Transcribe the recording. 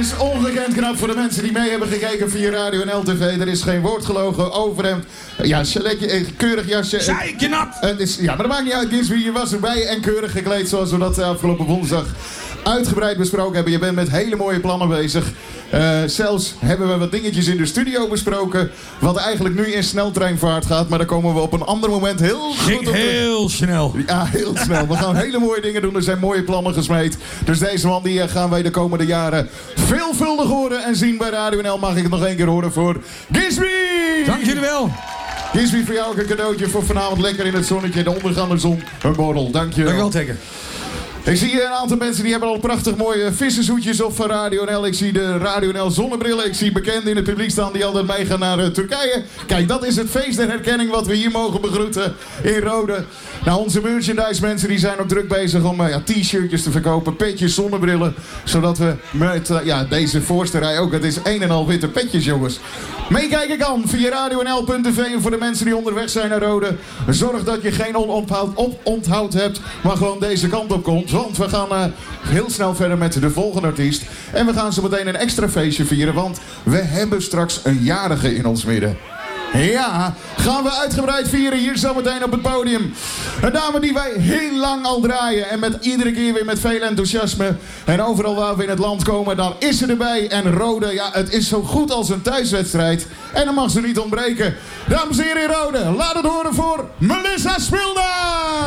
is ongekend knap voor de mensen die mee hebben gekeken via Radio en LTV. Er is geen woord gelogen, overhemd, ja, chaletje, keurig jasje. Zij knap! Ja, maar dat maakt niet uit, Gisby. Je was erbij en keurig gekleed zoals we dat afgelopen woensdag uitgebreid besproken hebben. Je bent met hele mooie plannen bezig. Zelfs hebben we wat dingetjes in de studio besproken. Wat eigenlijk nu in sneltreinvaart gaat. Maar daar komen we op een ander moment heel goed op. Heel snel. Ja, heel snel. We gaan hele mooie dingen doen. Er zijn mooie plannen gesmeed. Dus deze man die gaan wij de komende jaren veelvuldig horen en zien bij Radio NL. Mag ik het nog één keer horen voor Gisby! Dank jullie wel. Gisby, voor jou ook een cadeautje voor vanavond lekker in het zonnetje. De ondergaande zon. Een borrel. Dank je wel. Dank je wel, Tekken. Ik zie een aantal mensen die hebben al prachtig mooie vissershoedjes op van Radio NL. Ik zie de Radio NL zonnebrillen. Ik zie bekenden in het publiek staan die altijd meegaan naar Turkije. Kijk, dat is het feest der herkenning wat we hier mogen begroeten in Rode. Nou, onze merchandise mensen die zijn ook druk bezig om t-shirtjes te verkopen, petjes, zonnebrillen. Zodat we met deze voorste rij ook, het is een en al witte petjes, jongens. Meekijken kan via radionl.tv en voor de mensen die onderweg zijn naar Rode. Zorg dat je geen onthoud hebt, maar gewoon deze kant op komt. Want we gaan heel snel verder met de volgende artiest. En we gaan zo meteen een extra feestje vieren, want we hebben straks een jarige in ons midden. Ja, gaan we uitgebreid vieren hier zometeen op het podium. Een dame die wij heel lang al draaien. En met iedere keer weer met veel enthousiasme. En overal waar we in het land komen, dan is ze erbij. En Rode, ja, het is zo goed als een thuiswedstrijd. En dan mag ze niet ontbreken. Dames en heren in Rode, laat het horen voor Melissa Spilda!